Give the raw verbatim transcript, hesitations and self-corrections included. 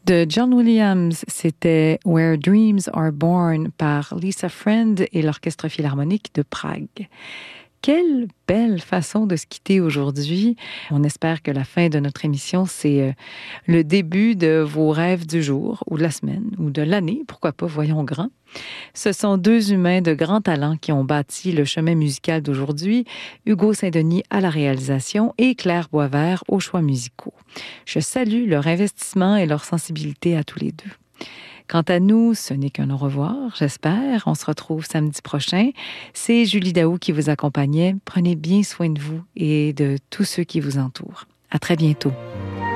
De John Williams, c'était Where Dreams Are Born par Lisa Friend et l'Orchestre Philharmonique de Prague. Quelle belle façon de se quitter aujourd'hui. On espère que la fin de notre émission, c'est le début de vos rêves du jour ou de la semaine ou de l'année. Pourquoi pas, voyons grand. Ce sont deux humains de grand talent qui ont bâti le chemin musical d'aujourd'hui. Hugo Saint-Denis à la réalisation et Claire Boisvert aux choix musicaux. Je salue leur investissement et leur sensibilité à tous les deux. Quant à nous, ce n'est qu'un au revoir, j'espère. On se retrouve samedi prochain. C'est Julie Daou qui vous accompagnait. Prenez bien soin de vous et de tous ceux qui vous entourent. À très bientôt.